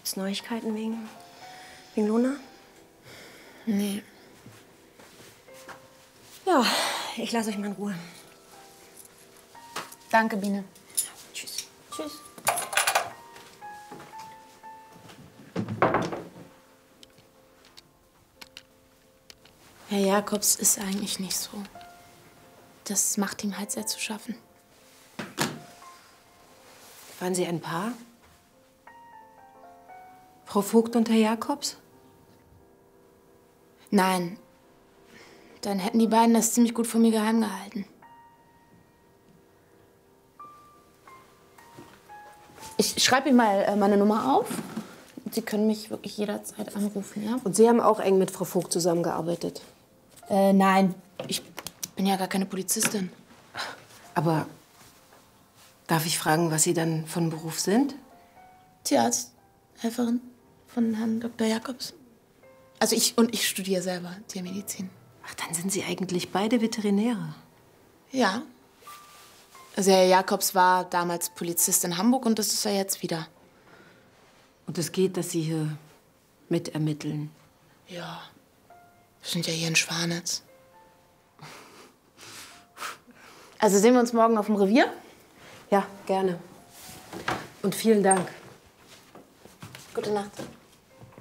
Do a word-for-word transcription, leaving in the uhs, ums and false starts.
Gibt's Neuigkeiten wegen, wegen Luna? Nee. Ja, ich lasse euch mal in Ruhe. Danke, Biene. Ja, tschüss. Tschüss. Herr Jakobs ist eigentlich nicht so. Das macht ihm halt sehr zu schaffen. Waren Sie ein Paar? Frau Vogt und Herr Jakobs? Nein. Dann hätten die beiden das ziemlich gut von mir geheim gehalten. Ich schreibe Ihnen mal äh, meine Nummer auf. Sie können mich wirklich jederzeit anrufen, ja? Und Sie haben auch eng mit Frau Vogt zusammengearbeitet? Äh, nein. Ich bin ja gar keine Polizistin. Aber darf ich fragen, was Sie dann von Beruf sind? Tierarzthelferin von Herrn Doktor Jakobs. Also ich und ich studiere selber Tiermedizin. Ach, dann sind Sie eigentlich beide Veterinäre. Ja. Also Herr Jakobs war damals Polizist in Hamburg und das ist er jetzt wieder. Und es geht, dass Sie hier mitermitteln? Ja. Wir sind ja hier in Schwanitz. Also sehen wir uns morgen auf dem Revier? Ja, gerne. Und vielen Dank. Gute Nacht.